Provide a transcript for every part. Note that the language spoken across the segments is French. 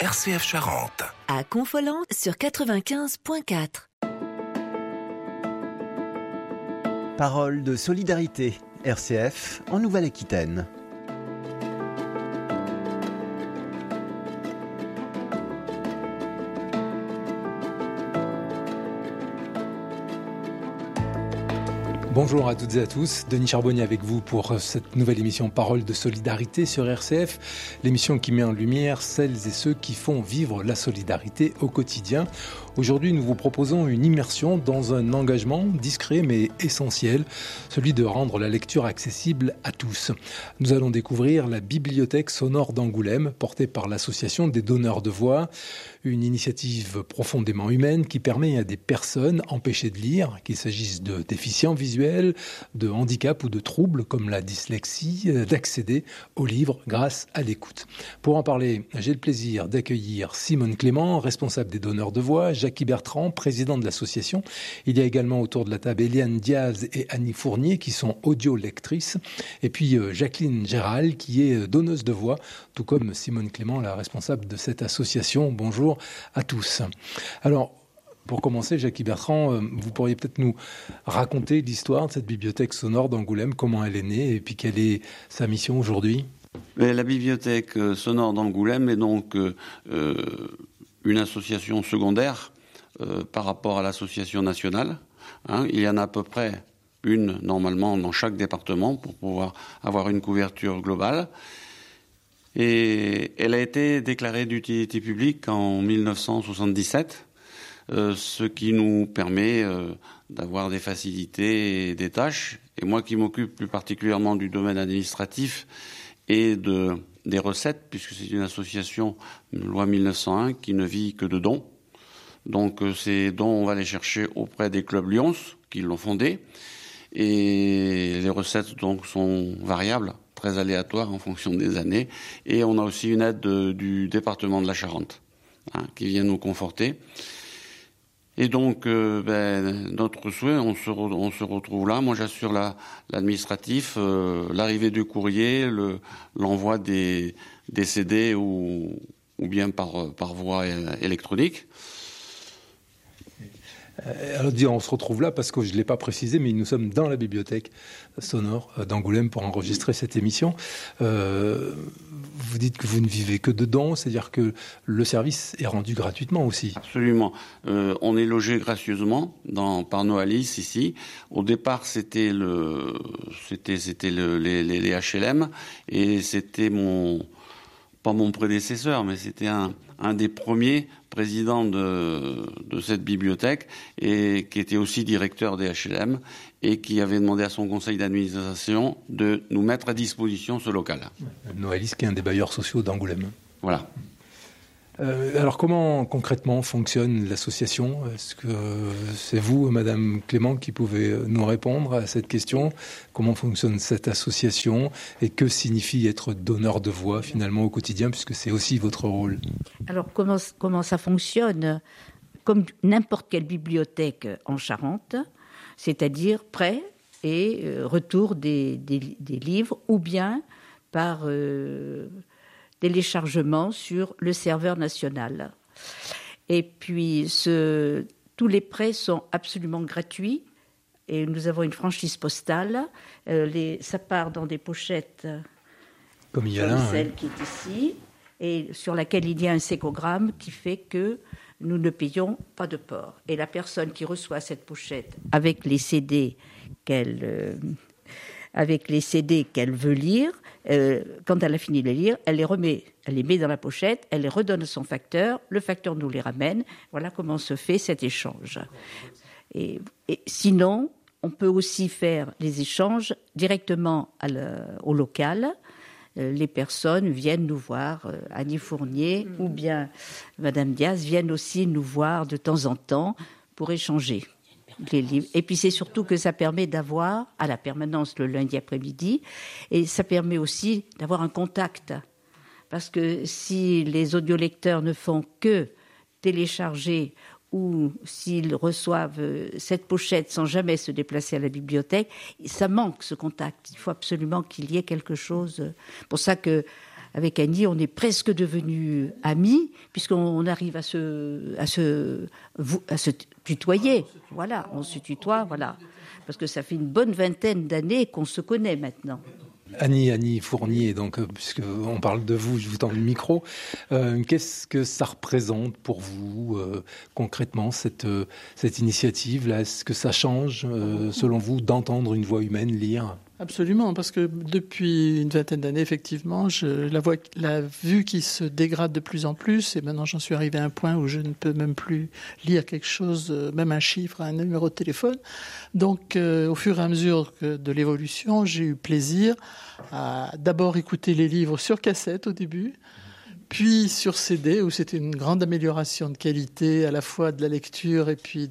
RCF Charente. À Confolens sur 95.4. Parole de solidarité, RCF en Nouvelle-Aquitaine. Bonjour à toutes et à tous, Denis Charbonnier avec vous pour cette nouvelle émission Parole de solidarité sur RCF, l'émission qui met en lumière celles et ceux qui font vivre la solidarité au quotidien. Aujourd'hui, nous vous proposons une immersion dans un engagement discret mais essentiel, celui de rendre la lecture accessible à tous. Nous allons découvrir la bibliothèque sonore d'Angoulême, portée par l'association des donneurs de voix, une initiative profondément humaine qui permet à des personnes empêchées de lire, qu'il s'agisse de déficients visuels, de handicap ou de troubles comme la dyslexie, d'accéder aux livres grâce à l'écoute. Pour en parler, j'ai le plaisir d'accueillir Simone Clément, responsable des donneurs de voix, Jackie Bertrand, président de l'association. Il y a également autour de la table Eliane Diaz et Annie Fournier qui sont audio-lectrices. Et puis Jacqueline Gérald qui est donneuse de voix, tout comme Simone Clément, la responsable de cette association. Bonjour à tous. Alors, pour commencer, Jackie Bertrand, vous pourriez peut-être nous raconter l'histoire de cette bibliothèque sonore d'Angoulême, comment elle est née et puis quelle est sa mission aujourd'hui ? La bibliothèque sonore d'Angoulême est donc une association secondaire par rapport à l'association nationale. Il y en a à peu près une normalement dans chaque département pour pouvoir avoir une couverture globale. Et elle a été déclarée d'utilité publique en 1977, ce qui nous permet d'avoir des facilités et des tâches. Et moi qui m'occupe plus particulièrement du domaine administratif et des recettes, puisque c'est une association, loi 1901, qui ne vit que de dons. Donc ces dons, on va les chercher auprès des clubs Lyons, qui l'ont fondé. Et les recettes donc sont variables, très aléatoires en fonction des années. Et on a aussi une aide du département de la Charente, qui vient nous conforter. Et donc, notre souhait, on se retrouve là. Moi, j'assure l'administratif, l'arrivée du courrier, l'envoi des CD ou bien par voie électronique. Alors, on se retrouve là parce que je ne l'ai pas précisé, mais nous sommes dans la bibliothèque sonore d'Angoulême pour enregistrer cette émission. Vous dites que vous ne vivez que dedans, c'est-à-dire que le service est rendu gratuitement aussi. Absolument. On est logé gracieusement par Noalis ici. Au départ, c'était les HLM et c'était pas mon prédécesseur, mais c'était un des premiers présidents de cette bibliothèque et qui était aussi directeur des HLM et qui avait demandé à son conseil d'administration de nous mettre à disposition ce local. Noalis, qui est un des bailleurs sociaux d'Angoulême. Voilà. Alors comment concrètement fonctionne l'association ? Est-ce que c'est vous, Madame Clément, qui pouvez nous répondre à cette question ? Comment fonctionne cette association et que signifie être donneur de voix finalement au quotidien, puisque c'est aussi votre rôle ? Alors comment ça fonctionne ? Comme n'importe quelle bibliothèque en Charente, c'est-à-dire prêt et retour des livres ou bien par téléchargement sur le serveur national. Et puis, tous les prêts sont absolument gratuits et nous avons une franchise postale. Ça part dans des pochettes comme il y a là, celle qui est ici et sur laquelle il y a un sécogramme qui fait que nous ne payons pas de port. Et la personne qui reçoit cette pochette avec les CD qu'elle veut lire, quand elle a fini de les lire, elle les met dans la pochette, elle les redonne à son facteur, le facteur nous les ramène. Voilà comment se fait cet échange. Et sinon, on peut aussi faire les échanges directement au local. Les personnes viennent nous voir, Annie Fournier ou bien Madame Diaz viennent aussi nous voir de temps en temps pour échanger les livres. Et puis c'est surtout que ça permet d'avoir à la permanence le lundi après-midi et ça permet aussi d'avoir un contact. Parce que si les audiolecteurs ne font que télécharger ou s'ils reçoivent cette pochette sans jamais se déplacer à la bibliothèque, ça manque ce contact. Il faut absolument qu'il y ait quelque chose. Pour ça que avec Annie, on est presque devenus amis, puisqu'on arrive à se tutoyer. Voilà, on se tutoie, voilà. Parce que ça fait une bonne vingtaine d'années qu'on se connaît maintenant. Annie Fournier, donc, puisqu'on parle de vous, je vous tends le micro. Qu'est-ce que ça représente pour vous, concrètement, cette initiative-là ? Est-ce que ça change, selon vous, d'entendre une voix humaine lire ? Absolument, parce que depuis une vingtaine d'années, effectivement, la vue qui se dégrade de plus en plus, et maintenant j'en suis arrivé à un point où je ne peux même plus lire quelque chose, même un chiffre, un numéro de téléphone. Donc, au fur et à mesure de l'évolution, j'ai eu plaisir à d'abord écouter les livres sur cassette au début, puis sur CD, où c'était une grande amélioration de qualité, à la fois de la lecture et puis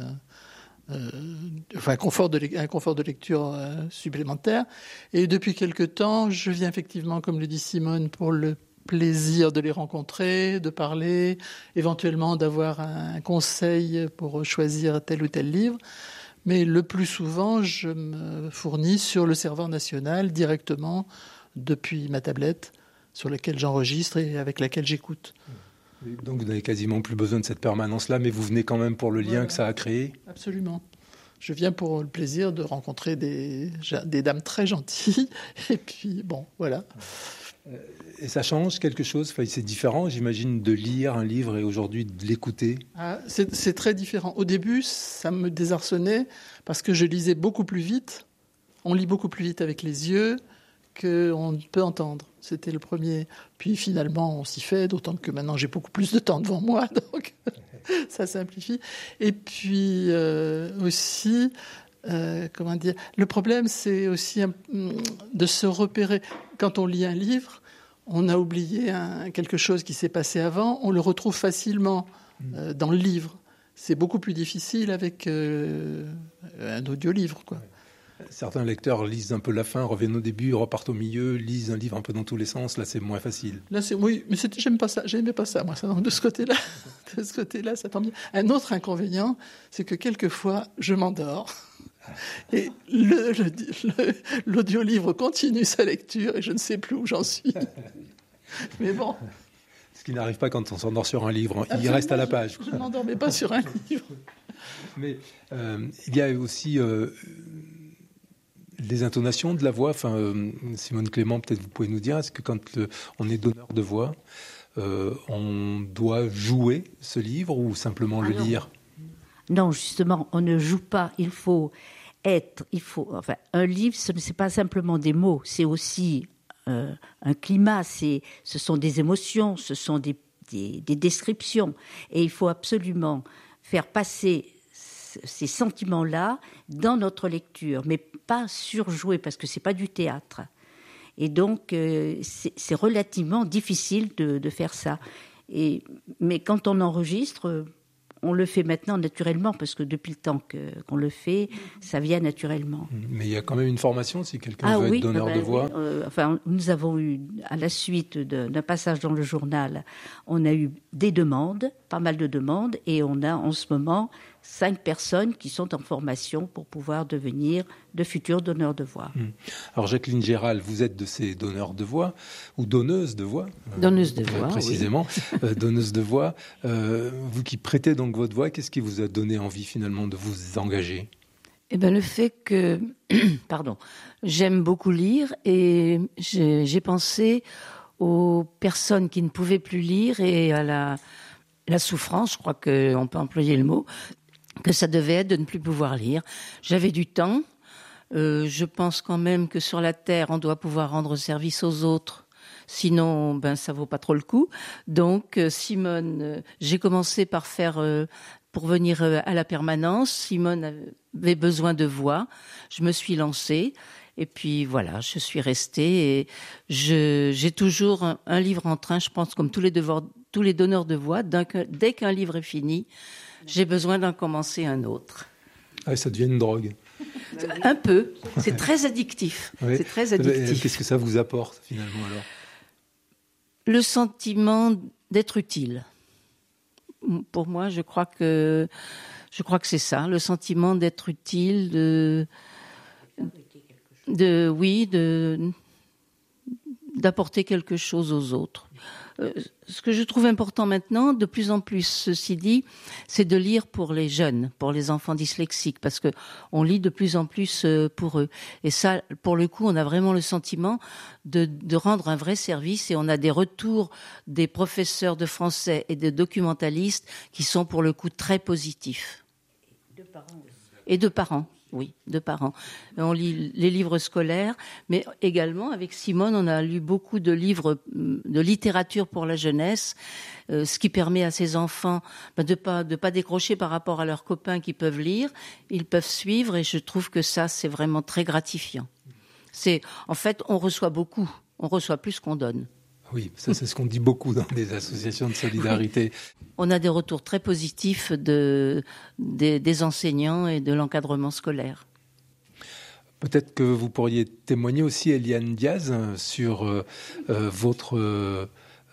un confort de lecture supplémentaire. Et depuis quelque temps, je viens effectivement, comme le dit Simone, pour le plaisir de les rencontrer, de parler, éventuellement d'avoir un conseil pour choisir tel ou tel livre. Mais le plus souvent, je me fournis sur le serveur national directement depuis ma tablette sur laquelle j'enregistre et avec laquelle j'écoute. Donc vous n'avez quasiment plus besoin de cette permanence-là, mais vous venez quand même pour le lien que ça a créé ? Absolument. Je viens pour le plaisir de rencontrer des dames très gentilles. Et puis, bon, voilà. Et ça change quelque chose ? Enfin, c'est différent, j'imagine, de lire un livre et aujourd'hui de l'écouter. C'est très différent. Au début, ça me désarçonnait parce que je lisais beaucoup plus vite. On lit beaucoup plus vite avec les yeux qu'on peut entendre. C'était le premier. Puis finalement, on s'y fait, d'autant que maintenant j'ai beaucoup plus de temps devant moi, donc ça simplifie. Et puis aussi, le problème, c'est aussi de se repérer. Quand on lit un livre, on a oublié quelque chose qui s'est passé avant, on le retrouve facilement dans le livre. C'est beaucoup plus difficile avec un audiolivre, quoi. Certains lecteurs lisent un peu la fin, reviennent au début, repartent au milieu, lisent un livre un peu dans tous les sens. Là, c'est moins facile. Oui, mais j'aimais pas ça, moi. Donc de ce côté-là, ça tombe bien. Un autre inconvénient, c'est que quelquefois, je m'endors. Et l'audiolivre continue sa lecture et je ne sais plus où j'en suis. Mais bon. Ce qui n'arrive pas quand on s'endort sur un livre. Il reste à la page. Je ne m'endormais pas sur un livre. Mais il y a aussi les intonations de la voix. Enfin, Simone Clément, peut-être vous pouvez nous dire, est-ce que quand on est donneur de voix, on doit jouer ce livre ou simplement le lire ? Non, justement, on ne joue pas. Un livre, ce n'est pas simplement des mots, c'est aussi un climat, ce sont des émotions, ce sont des descriptions. Et il faut absolument faire passer ces sentiments-là dans notre lecture, mais pas surjouer, parce que ce n'est pas du théâtre. Et donc, c'est relativement difficile de faire ça. Mais quand on enregistre, on le fait maintenant naturellement, parce que depuis le temps qu'on le fait, ça vient naturellement. Mais il y a quand même une formation, si quelqu'un veut être donneur de voix. Nous avons eu, à la suite d'un passage dans le journal, on a eu des demandes, pas mal de demandes, et on a en ce moment 5 personnes qui sont en formation pour pouvoir devenir de futurs donneurs de voix. Alors Jacqueline Géral, vous êtes de ces donneurs de voix, ou donneuses de voix. Donneuse de voix, précisément, oui. Donneuse de voix. Vous qui prêtez donc votre voix, qu'est-ce qui vous a donné envie finalement de vous engager ? Eh bien, le fait que, j'aime beaucoup lire et j'ai pensé aux personnes qui ne pouvaient plus lire et à la souffrance, je crois qu'on peut employer le mot, que ça devait être de ne plus pouvoir lire. J'avais du temps. Je pense quand même que sur la Terre, on doit pouvoir rendre service aux autres. Sinon, ça vaut pas trop le coup. Donc, Simone, j'ai commencé par pour venir à la permanence. Simone avait besoin de voix. Je me suis lancée. Et puis voilà, je suis restée. Et j'ai toujours un livre en train, je pense, comme tous les donneurs de voix. Dès qu'un livre est fini, j'ai besoin d'en commencer un autre. Ah, ça devient une drogue. Un peu. C'est très addictif. Oui. C'est très addictif. Qu'est-ce que ça vous apporte finalement alors ? Le sentiment d'être utile. Pour moi, je crois que c'est ça, le sentiment d'être d'apporter quelque chose aux autres. Ce que je trouve important maintenant, de plus en plus, ceci dit, c'est de lire pour les jeunes, pour les enfants dyslexiques, parce que on lit de plus en plus pour eux. Et ça, pour le coup, on a vraiment le sentiment de rendre un vrai service, et on a des retours des professeurs de français et des documentalistes qui sont pour le coup très positifs. Et de parents. Oui, de parents. On lit les livres scolaires, mais également, avec Simone, on a lu beaucoup de livres de littérature pour la jeunesse, ce qui permet à ces enfants de pas décrocher par rapport à leurs copains qui peuvent lire. Ils peuvent suivre, et je trouve que ça, c'est vraiment très gratifiant. En fait, on reçoit beaucoup. On reçoit plus qu'on donne. Oui, ça c'est ce qu'on dit beaucoup dans des associations de solidarité. On a des retours très positifs des enseignants et de l'encadrement scolaire. Peut-être que vous pourriez témoigner aussi, Eliane Diaz, sur votre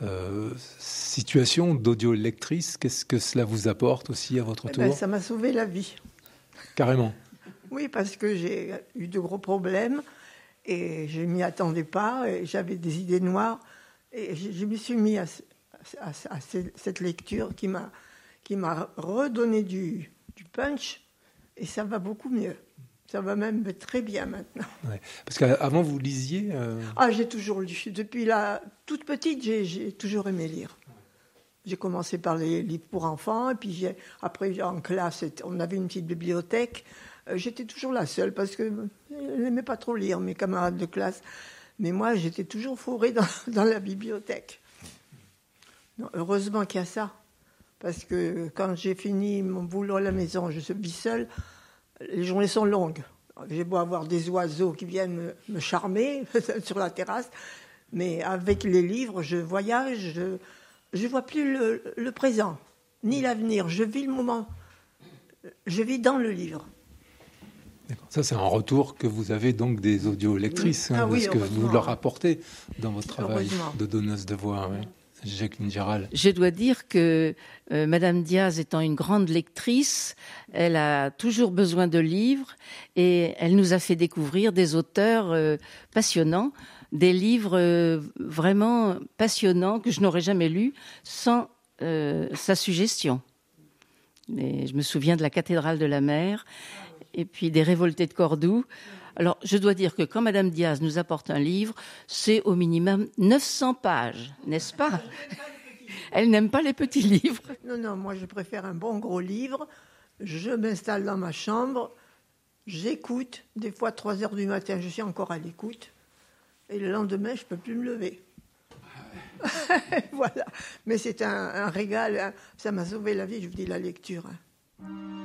situation d'audiolectrice. Qu'est-ce que cela vous apporte aussi à votre tour ? Ça m'a sauvé la vie. Carrément. Oui, parce que j'ai eu de gros problèmes et je ne m'y attendais pas. Et j'avais des idées noires. Et je me suis mis à cette lecture qui m'a redonné du punch, et ça va beaucoup mieux. Ça va même très bien maintenant. Ouais. Parce qu'avant, vous lisiez J'ai toujours lu. Depuis toute petite, j'ai toujours aimé lire. J'ai commencé par les livres pour enfants, et puis après, en classe, on avait une petite bibliothèque. J'étais toujours la seule, parce que je n'aimais pas trop lire, mes camarades de classe. Mais moi, j'étais toujours fourrée dans la bibliothèque. Non, heureusement qu'il y a ça. Parce que quand j'ai fini mon boulot à la maison, je vis seule, les journées sont longues. J'ai beau avoir des oiseaux qui viennent me charmer sur la terrasse, mais avec les livres, je voyage, je ne vois plus le présent, ni l'avenir. Je vis le moment. Je vis dans le livre. Ça, c'est un retour que vous avez donc des audiolectrices, de ce que vous leur apportez dans votre travail de donneuse de voix. Oui. Jacqueline Gérald. Je dois dire que Madame Diaz étant une grande lectrice, elle a toujours besoin de livres, et elle nous a fait découvrir des auteurs passionnants, des livres vraiment passionnants que je n'aurais jamais lus sans sa suggestion. Et je me souviens de La cathédrale de la mer, et puis des Révoltés de Cordoue. Alors, je dois dire que quand Madame Diaz nous apporte un livre, c'est au minimum 900 pages, n'est-ce pas ? Elle n'aime pas les petits livres. Non, moi je préfère un bon gros livre. Je m'installe dans ma chambre, j'écoute. Des fois, 3 heures du matin, je suis encore à l'écoute. Et le lendemain, je ne peux plus me lever. Voilà. Mais c'est un régal. Ça m'a sauvé la vie, je vous dis, la lecture.